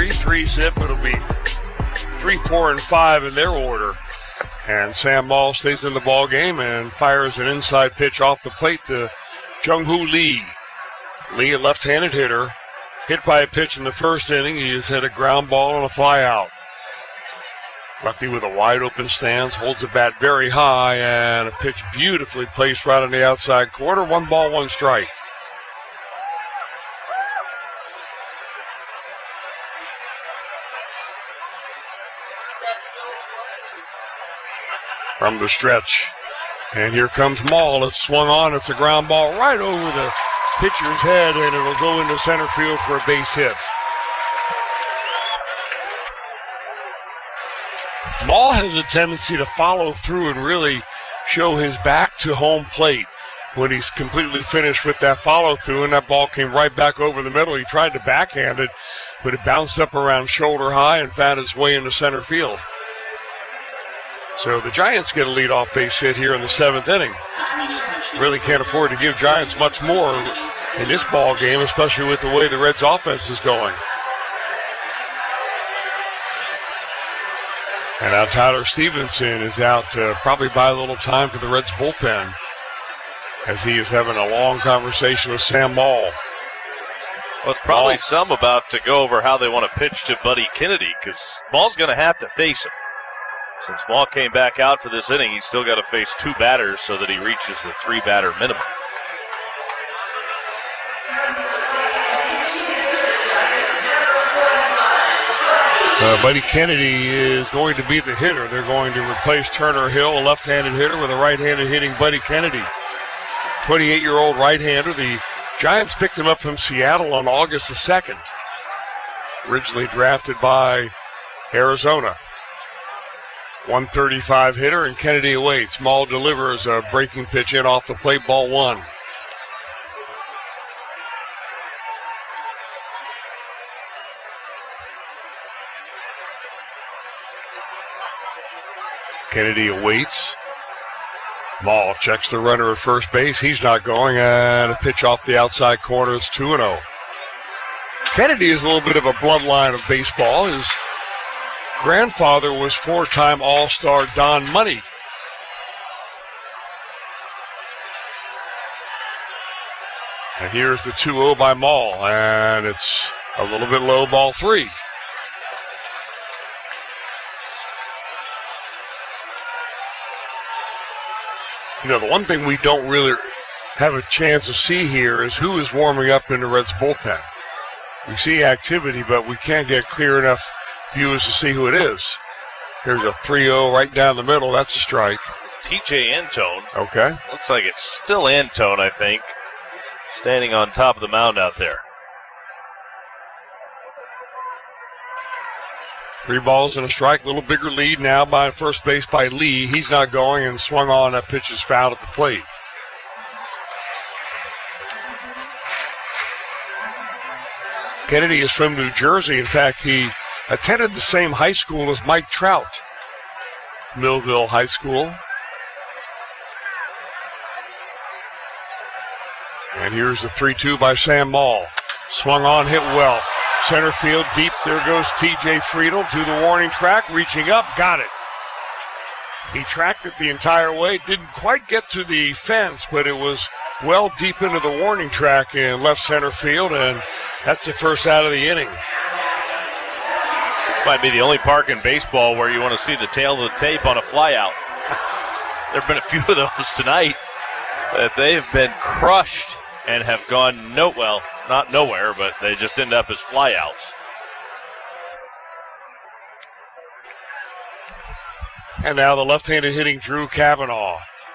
3 zip. It'll be 3, 4, and 5 in their order. And Sam Maul stays in the ball game and fires an inside pitch off the plate to Jung-Hoo Lee. Lee, a left-handed hitter, hit by a pitch in the first inning. He has hit a ground ball and a fly out. Lefty with a wide open stance, holds the bat very high, and a pitch beautifully placed right on the outside corner. 1 ball, 1 strike. From the stretch. And here comes Maul. It's swung on. It's a ground ball right over the pitcher's head, and it'll go into center field for a base hit. Maul has a tendency to follow through and really show his back to home plate when he's completely finished with that follow through, and that ball came right back over the middle. He tried to backhand it, but it bounced up around shoulder high and found its way into center field. So the Giants get a leadoff base hit here in the 7th inning. Really can't afford to give Giants much more in this ball game, especially with the way the Reds' offense is going. And now Tyler Stevenson is out to probably buy a little time for the Reds' bullpen as he is having a long conversation with Sam Maul. Well, it's probably some about to go over how they want to pitch to Buddy Kennedy, because Maul's going to have to face him. Since Maul came back out for this inning, he's still got to face 2 batters so that he reaches the 3-batter minimum. Buddy Kennedy is going to be the hitter. They're going to replace Turner Hill, a left-handed hitter, with a right-handed hitting Buddy Kennedy. 28-year-old right-hander. The Giants picked him up from Seattle on August the 2nd. Originally drafted by Arizona. 135 hitter, and Kennedy awaits. Maul delivers a breaking pitch in off the plate, ball 1. Kennedy awaits. Maul checks the runner at first base. He's not going, and a pitch off the outside corner. It's 2-0. Kennedy is a little bit of a bloodline of baseball. His grandfather was 4-time All-Star Don Money. And here's the 2-0 by Maul, and it's a little bit low, ball 3. You know, the one thing we don't really have a chance to see here is who is warming up in the Reds bullpen. We see activity, but we can't get clear enough views to see who it is. Here's a 3-0 right down the middle. That's a strike. It's TJ Antone. Okay. Looks like it's still Antone, I think, standing on top of the mound out there. 3 balls and a strike. A little bigger lead now by first base by Lee. He's not going, and swung on. That pitch is fouled at the plate. Kennedy is from New Jersey. In fact, he attended the same high school as Mike Trout, Millville High School. And here's the 3-2 by Sam Maul. Swung on, hit well. Center field deep. There goes T.J. Friedel to the warning track. Reaching up, got it. He tracked it the entire way. Didn't quite get to the fence, but it was well deep into the warning track in left center field, and that's the first out of the inning. Might be the only park in baseball where you want to see the tail of the tape on a flyout. There have been a few of those tonight, but they have been crushed and have gone not nowhere, but they just end up as flyouts. And now the left-handed hitting Drew Cavanaugh.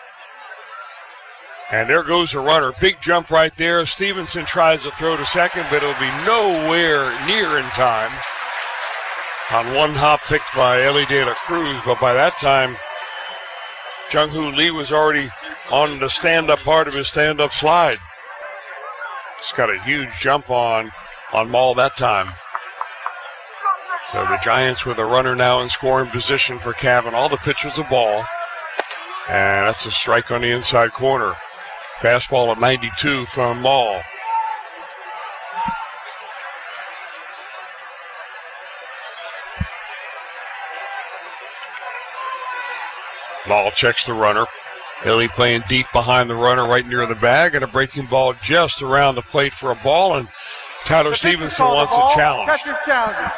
And there goes a runner. Big jump right there. Stevenson tries to throw to second, but it'll be nowhere near in time. On one hop picked by Ellie De La Cruz, but by that time, Jung-Hoo Lee was already on the stand-up part of his stand-up slide. He's got a huge jump on Maul that time. So the Giants with a runner now in scoring position for Cavanaugh. The pitch was a ball, and that's a strike on the inside corner. Fastball at 92 from Maul. Ball checks the runner. Hilly playing deep behind the runner right near the bag, and a breaking ball just around the plate for a ball, and Tyler Stevenson wants a challenge. Catcher's challenges.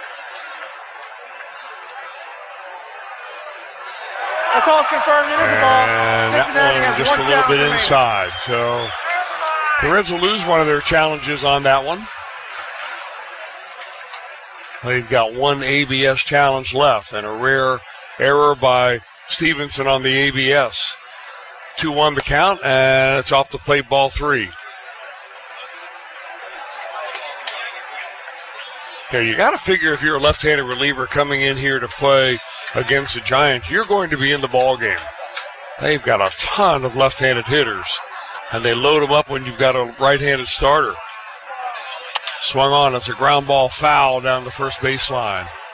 That's all confirmed. It is a ball. And that one just a little bit inside. So the Reds will lose one of their challenges on that one. They've got one ABS challenge left, and a rare error by Stevenson on the ABS. 2-1 the count, and it's off the plate, ball 3. Okay, you got to figure if you're a left-handed reliever coming in here to play against the Giants, you're going to be in the ball game. They've got a ton of left-handed hitters, and they load them up when you've got a right-handed starter. Swung on, it's a ground ball foul down the first baseline.